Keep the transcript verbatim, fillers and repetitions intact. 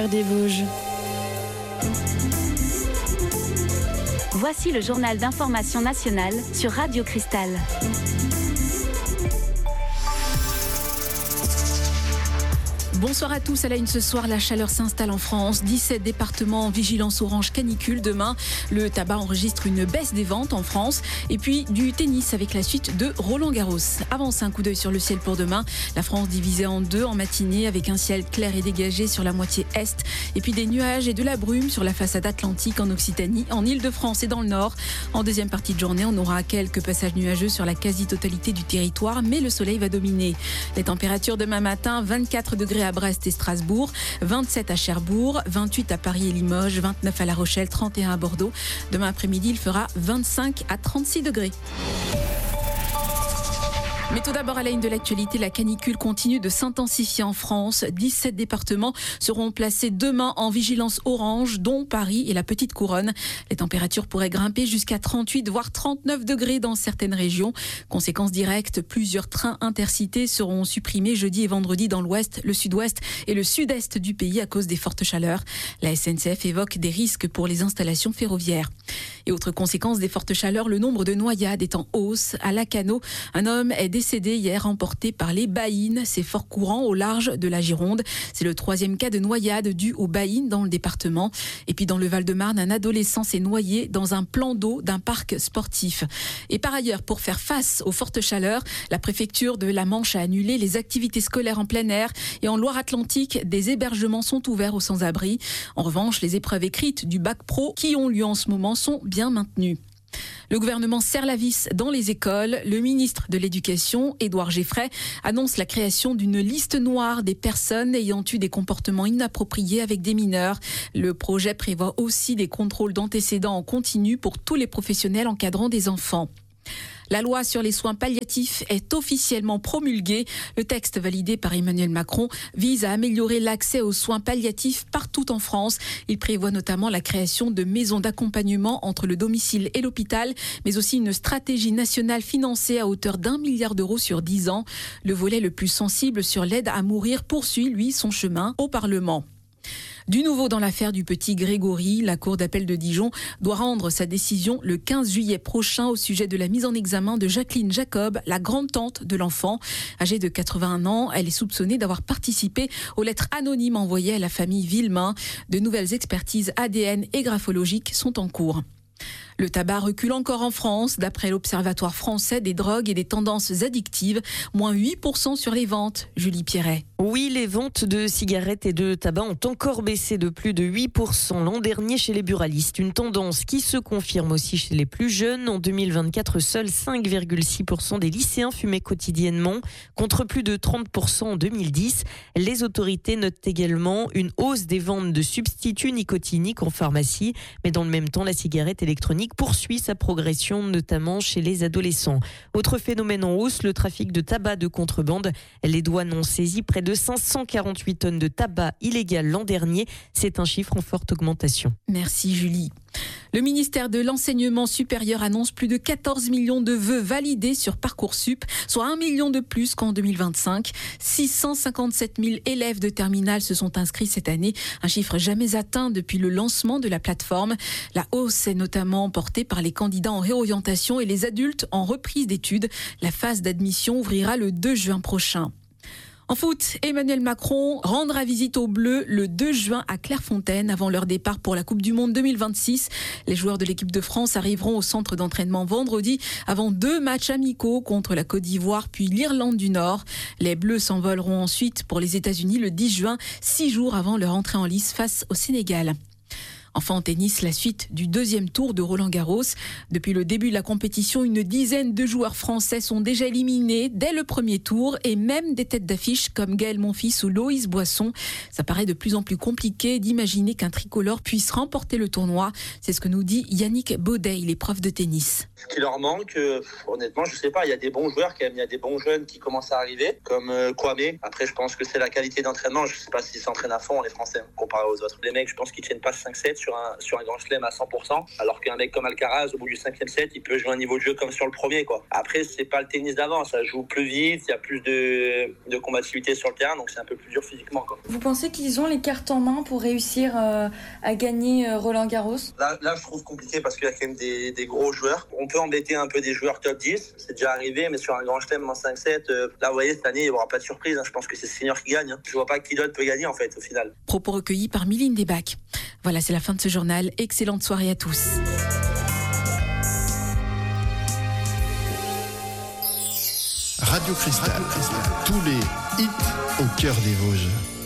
des Vosges. Voici le journal d'information nationale sur Radio Cristal. Bonsoir à tous. À la une ce soir, la chaleur s'installe en France. dix-sept départements en vigilance orange canicule. Demain, le tabac enregistre une baisse des ventes en France. Et puis du tennis avec la suite de Roland-Garros. Avance un coup d'œil sur le ciel pour demain. La France divisée en deux en matinée avec un ciel clair et dégagé sur la moitié est. Et puis des nuages et de la brume sur la façade atlantique en Occitanie, en Île-de-France et dans le Nord. En deuxième partie de journée, on aura quelques passages nuageux sur la quasi-totalité du territoire, mais le soleil va dominer. Les températures demain matin, vingt-quatre degrés à Brest et Strasbourg, vingt-sept à Cherbourg, vingt-huit à Paris et Limoges, vingt-neuf à La Rochelle, trente et un à Bordeaux. Demain après-midi, il fera vingt-cinq à trente-six degrés. Mais tout d'abord, à la une de l'actualité, la canicule continue de s'intensifier en France. dix-sept départements seront placés demain en vigilance orange, dont Paris et la Petite Couronne. Les températures pourraient grimper jusqu'à trente-huit, voire trente-neuf degrés dans certaines régions. Conséquence directe, plusieurs trains intercités seront supprimés jeudi et vendredi dans l'ouest, le sud-ouest et le sud-est du pays à cause des fortes chaleurs. La S N C F évoque des risques pour les installations ferroviaires. Et autre conséquence des fortes chaleurs, le nombre de noyades est en hausse. À Lacanau, un homme est décédé hier, emporté par les baïnes. C'est fort courant au large de la Gironde. C'est le troisième cas de noyade dû aux baïnes dans le département. Et puis dans le Val-de-Marne, un adolescent s'est noyé dans un plan d'eau d'un parc sportif. Et par ailleurs, pour faire face aux fortes chaleurs, la préfecture de la Manche a annulé les activités scolaires en plein air. Et en Loire-Atlantique, des hébergements sont ouverts aux sans-abri. En revanche, les épreuves écrites du bac pro qui ont lieu en ce moment sont bien maintenues. Le gouvernement serre la vis dans les écoles. Le ministre de l'Éducation, Édouard Geffray, annonce la création d'une liste noire des personnes ayant eu des comportements inappropriés avec des mineurs. Le projet prévoit aussi des contrôles d'antécédents en continu pour tous les professionnels encadrant des enfants. La loi sur les soins palliatifs est officiellement promulguée. Le texte validé par Emmanuel Macron vise à améliorer l'accès aux soins palliatifs partout en France. Il prévoit notamment la création de maisons d'accompagnement entre le domicile et l'hôpital, mais aussi une stratégie nationale financée à hauteur d'un milliard d'euros sur dix ans. Le volet le plus sensible sur l'aide à mourir poursuit, lui, son chemin au Parlement. Du nouveau dans l'affaire du petit Grégory, la Cour d'appel de Dijon doit rendre sa décision le quinze juillet prochain au sujet de la mise en examen de Jacqueline Jacob, la grande-tante de l'enfant. Âgée de quatre-vingt-un ans, elle est soupçonnée d'avoir participé aux lettres anonymes envoyées à la famille Villemain. De nouvelles expertises A D N et graphologiques sont en cours. Le tabac recule encore en France. D'après l'Observatoire français des drogues et des tendances addictives, moins huit pour cent sur les ventes. Julie Pierret. Oui, les ventes de cigarettes et de tabac ont encore baissé de plus de huit pour cent l'an dernier chez les buralistes. Une tendance qui se confirme aussi chez les plus jeunes. En deux mille vingt-quatre, seuls cinq virgule six pour cent des lycéens fumaient quotidiennement, contre plus de trente pour cent en deux mille dix. Les autorités notent également une hausse des ventes de substituts nicotiniques en pharmacie. Mais dans le même temps, la cigarette électronique poursuit sa progression, notamment chez les adolescents. Autre phénomène en hausse, le trafic de tabac de contrebande. Les douanes ont saisi près de cinq cent quarante-huit tonnes de tabac illégal l'an dernier. C'est un chiffre en forte augmentation. Merci Julie. Le ministère de l'Enseignement supérieur annonce plus de quatorze millions de vœux validés sur Parcoursup, soit un million de plus qu'en deux mille vingt-cinq. six cent cinquante-sept mille élèves de terminale se sont inscrits cette année, un chiffre jamais atteint depuis le lancement de la plateforme. La hausse est notamment portée par les candidats en réorientation et les adultes en reprise d'études. La phase d'admission ouvrira le deux juin prochain. En foot, Emmanuel Macron rendra visite aux Bleus le deux juin à Clairefontaine avant leur départ pour la Coupe du Monde deux mille vingt-six. Les joueurs de l'équipe de France arriveront au centre d'entraînement vendredi avant deux matchs amicaux contre la Côte d'Ivoire puis l'Irlande du Nord. Les Bleus s'envoleront ensuite pour les États-Unis le dix juin, six jours avant leur entrée en lice face au Sénégal. Enfin en tennis, la suite du deuxième tour de Roland-Garros. Depuis le début de la compétition, une dizaine de joueurs français sont déjà éliminés dès le premier tour et même des têtes d'affiche comme Gaël Monfils ou Loïs Boisson. Ça paraît de plus en plus compliqué d'imaginer qu'un tricolore puisse remporter le tournoi. C'est ce que nous dit Yannick Baudet, il est prof de tennis. Ce qui leur manque, euh, honnêtement, je sais pas. Il y a des bons joueurs, quand même. Il y a des bons jeunes qui commencent à arriver, comme euh, Kwame. Après, je pense que c'est la qualité d'entraînement. Je sais pas s'ils s'entraînent à fond, les Français, comparé aux autres. Les mecs, je pense qu'ils tiennent pas cinq sept sur un, sur un grand chelem à cent pour cent. Alors qu'un mec comme Alcaraz, au bout du cinquième set, il peut jouer un niveau de jeu comme sur le premier, quoi. Après, c'est pas le tennis d'avant. Ça joue plus vite. Il y a plus de, de combativité sur le terrain. Donc, c'est un peu plus dur physiquement, quoi. Vous pensez qu'ils ont les cartes en main pour réussir euh, à gagner euh, Roland Garros ? Là, là, je trouve compliqué parce qu'il y a quand même des, des gros joueurs. On peut embêter un peu des joueurs top dix, c'est déjà arrivé, mais sur un grand chelem en cinq sept, euh, là, vous voyez, cette année, il n'y aura pas de surprise. Hein. Je pense que c'est Sinner qui gagne. Hein. Je ne vois pas qui d'autre peut gagner, en fait, au final. Propos recueillis par Mylène Debac. Voilà, c'est la fin de ce journal. Excellente soirée à tous. Radio Cristal, tous les hits au cœur des Vosges.